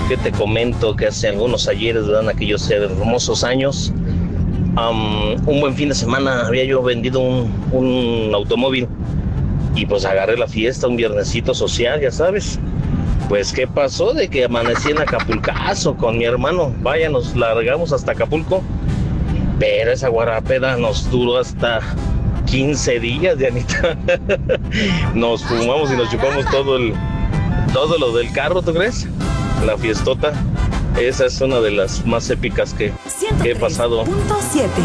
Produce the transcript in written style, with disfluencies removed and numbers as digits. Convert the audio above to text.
¿Qué te comento? Que hace algunos ayeres, ¿verdad? En aquellos hermosos años, un buen fin de semana había yo vendido un automóvil y pues agarré la fiesta, un viernesito social, ya sabes. Pues, ¿qué pasó? De que amanecí en Acapulcazo con mi hermano. Vaya, nos largamos hasta Acapulco, pero esa guarapeda nos duró hasta 15 días, Dianita. Nos fumamos y nos chupamos todo lo del carro, ¿tú crees? La fiestota. Esa es una de las más épicas que he pasado. 103.7